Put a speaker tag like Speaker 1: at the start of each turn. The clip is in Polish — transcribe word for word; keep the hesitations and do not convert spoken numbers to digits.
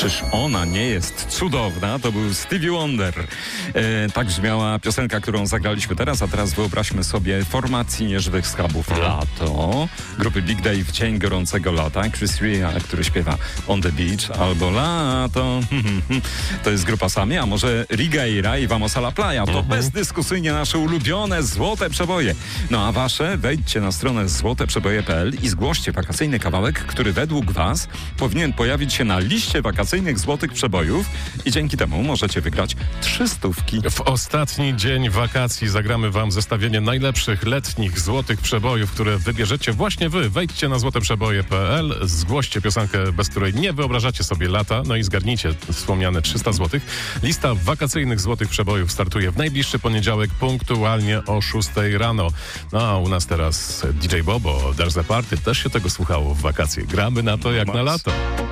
Speaker 1: Czyż ona nie jest cudowna? To był Stevie Wonder. E, tak brzmiała piosenka, którą zagraliśmy teraz, a teraz wyobraźmy sobie formacji Nieżywych Schabów Lato, grupy Big Day w Dzień Gorącego Lata, Chris Rea, który śpiewa On the Beach, albo Lato, to jest grupa Sami, a może Rigaira i Vamos a la Playa. To uh-huh. bezdyskusyjnie nasze ulubione Złote Przeboje. No a wasze? Wejdźcie na stronę złote przeboje kropka p l i zgłoście wakacyjny kawałek, który według was powinien pojawić się na liście wakacyjnych Złotych Przebojów i dzięki temu możecie wygrać trzy stówki.
Speaker 2: W ostatni dzień wakacji zagramy wam zestawienie najlepszych letnich Złotych Przebojów, które wybierzecie właśnie wy. Wejdźcie na złote przeboje kropka p l, zgłoście piosenkę, bez której nie wyobrażacie sobie lata, no i zgarnijcie wspomniane trzysta złotych. Lista wakacyjnych Złotych Przebojów startuje w najbliższy poniedziałek punktualnie o szóstej rano. No a u nas teraz D J Bobo, There's a Party, też się tego słuchało w wakacje. Gramy na to jak na lato.